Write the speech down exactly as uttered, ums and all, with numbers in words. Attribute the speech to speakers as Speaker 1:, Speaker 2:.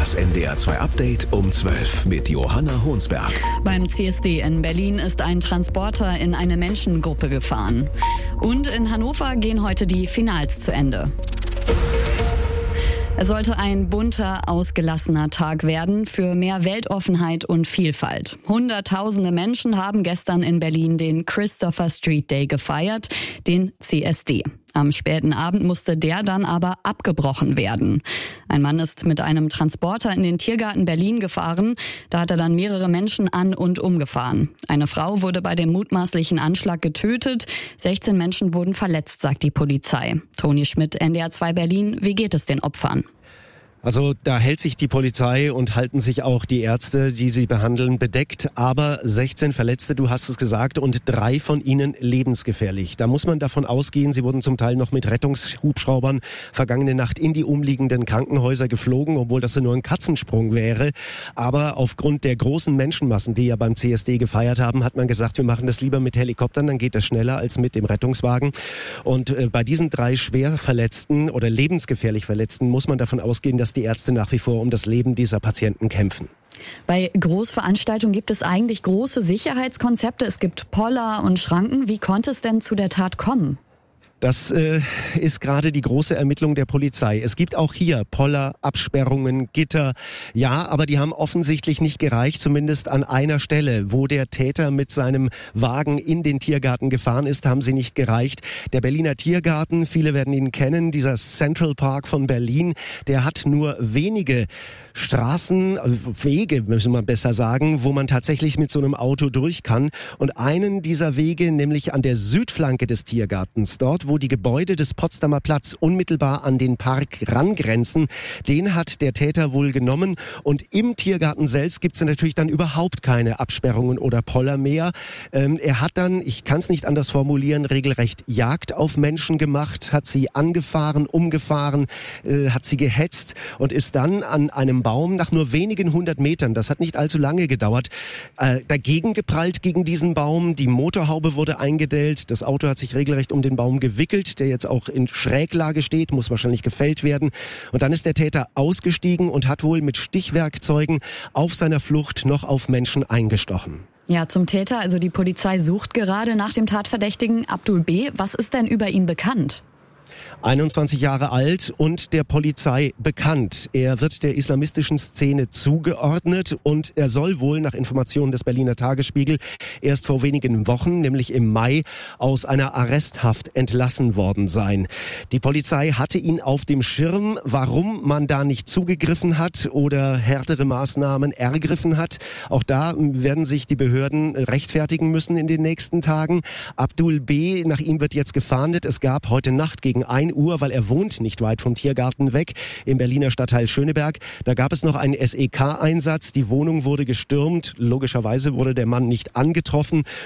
Speaker 1: Das N D R zwei Update um zwölf mit Johanna Honsberg.
Speaker 2: Beim C S D in Berlin ist ein Transporter in eine Menschengruppe gefahren. Und in Hannover gehen heute die Finals zu Ende. Es sollte ein bunter, ausgelassener Tag werden für mehr Weltoffenheit und Vielfalt. Hunderttausende Menschen haben gestern in Berlin den Christopher Street Day gefeiert, den C S D. Am späten Abend musste der dann aber abgebrochen werden. Ein Mann ist mit einem Transporter in den Tiergarten Berlin gefahren. Da hat er dann mehrere Menschen an- und umgefahren. Eine Frau wurde bei dem mutmaßlichen Anschlag getötet. sechzehn Menschen wurden verletzt, sagt die Polizei. Toni Schmidt, N D R zwei Berlin. Wie geht es den Opfern?
Speaker 3: Also da hält sich die Polizei und halten sich auch die Ärzte, die sie behandeln, bedeckt. Aber sechzehn Verletzte, du hast es gesagt, und drei von ihnen lebensgefährlich. Da muss man davon ausgehen, sie wurden zum Teil noch mit Rettungshubschraubern vergangene Nacht in die umliegenden Krankenhäuser geflogen, obwohl das nur ein Katzensprung wäre. Aber aufgrund der großen Menschenmassen, die ja beim C S D gefeiert haben, hat man gesagt, wir machen das lieber mit Helikoptern, dann geht das schneller als mit dem Rettungswagen. Und äh, bei diesen drei schwer Verletzten oder lebensgefährlich Verletzten muss man davon ausgehen, dass die Ärzte nach wie vor um das Leben dieser Patienten kämpfen.
Speaker 2: Bei Großveranstaltungen gibt es eigentlich große Sicherheitskonzepte. Es gibt Poller und Schranken. Wie konnte es denn zu der Tat kommen?
Speaker 3: Das äh, ist gerade die große Ermittlung der Polizei. Es gibt auch hier Poller, Absperrungen, Gitter. Ja, aber die haben offensichtlich nicht gereicht, zumindest an einer Stelle, wo der Täter mit seinem Wagen in den Tiergarten gefahren ist, haben sie nicht gereicht. Der Berliner Tiergarten, viele werden ihn kennen, dieser Central Park von Berlin, der hat nur wenige Straßen, Wege, müssen wir besser sagen, wo man tatsächlich mit so einem Auto durch kann. Und einen dieser Wege, nämlich an der Südflanke des Tiergartens, dort, wo die Gebäude des Potsdamer Platz unmittelbar an den Park rangrenzen, den hat der Täter wohl genommen. Und im Tiergarten selbst gibt es natürlich dann überhaupt keine Absperrungen oder Poller mehr. Ähm, er hat dann, ich kann es nicht anders formulieren, regelrecht Jagd auf Menschen gemacht, hat sie angefahren, umgefahren, äh, hat sie gehetzt und ist dann an einem Baum nach nur wenigen hundert Metern, das hat nicht allzu lange gedauert, äh, dagegen geprallt gegen diesen Baum. Die Motorhaube wurde eingedellt, das Auto hat sich regelrecht um den Baum gewickelt, der jetzt auch in Schräglage steht, muss wahrscheinlich gefällt werden. Und dann ist der Täter ausgestiegen und hat wohl mit Stichwerkzeugen auf seiner Flucht noch auf Menschen eingestochen.
Speaker 2: Ja, zum Täter, also die Polizei sucht gerade nach dem Tatverdächtigen Abdul B. Was ist denn über ihn bekannt?
Speaker 3: einundzwanzig Jahre alt und der Polizei bekannt. Er wird der islamistischen Szene zugeordnet und er soll wohl nach Informationen des Berliner Tagesspiegel erst vor wenigen Wochen, nämlich im Mai, aus einer Arresthaft entlassen worden sein. Die Polizei hatte ihn auf dem Schirm. Warum man da nicht zugegriffen hat oder härtere Maßnahmen ergriffen hat, auch da werden sich die Behörden rechtfertigen müssen in den nächsten Tagen. Abdul B., nach ihm wird jetzt gefahndet. Es gab heute Nacht gegen ein Uhr, weil er wohnt nicht weit vom Tiergarten weg, im Berliner Stadtteil Schöneberg. Da gab es noch einen S E K-Einsatz. Die Wohnung wurde gestürmt. Logischerweise wurde der Mann nicht angetroffen